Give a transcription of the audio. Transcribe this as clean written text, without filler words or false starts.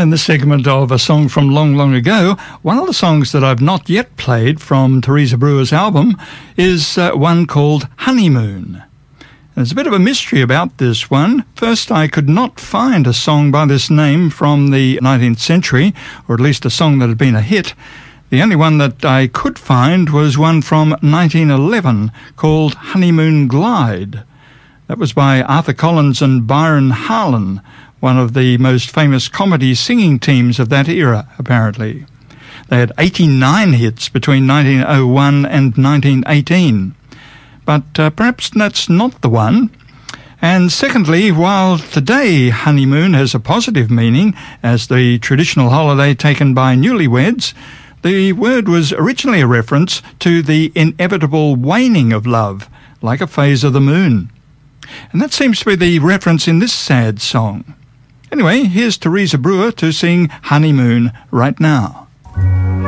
in this segment of A Song from Long, Long Ago, one of the songs that I've not yet played from Teresa Brewer's album is one called Honeymoon. There's a bit of a mystery about this one. First, I could not find a song by this name from the 19th century, or at least a song that had been a hit. The only one that I could find was one from 1911 called Honeymoon Glide. That was by Arthur Collins and Byron Harlan, one of the most famous comedy singing teams of that era, apparently. They had 89 hits between 1901 and 1918. But perhaps that's not the one. And secondly, while today honeymoon has a positive meaning as the traditional holiday taken by newlyweds, the word was originally a reference to the inevitable waning of love, like a phase of the moon. And that seems to be the reference in this sad song. Anyway, here's Teresa Brewer to sing Honeymoon right now.